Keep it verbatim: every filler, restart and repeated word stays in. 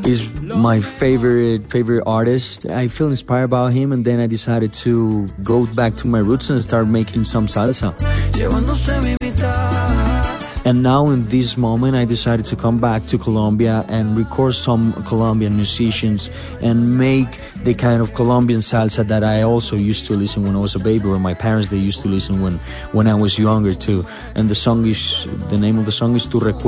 He's my favorite favorite artist. I feel inspired by him, and then I decided to go back to my roots and start making some salsa. And now in this moment, I decided to come back to Colombia and record some Colombian musicians and make the kind of Colombian salsa that I also used to listen when I was a baby, or my parents, they used to listen when, when I was younger too. And the song is, the name of the song is Tu Recuerdo.